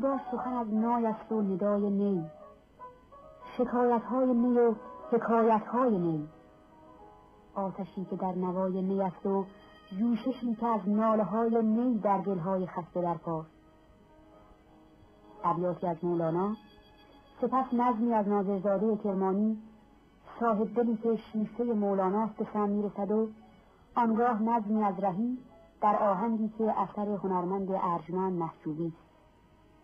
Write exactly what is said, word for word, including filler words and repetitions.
آنجا سخن از نای است و ندای نی، شکایت های نی و حکایت های نی. آتشی که در نوای نی است و جوششی که از ناله های نی در دلهای خسته برپاست. ابیاتی از مولانا، سپس نظمی از ناظرزاده کرمانی، صاحب دلی که شیفته مولاناست به سم میرسد و آنگاه نظمی از رهی در آهنگی که اثر هنرمند ارجمند محجوبی است.